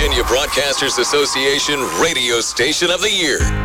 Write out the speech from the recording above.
Virginia Broadcasters Association Radio Station of the Year.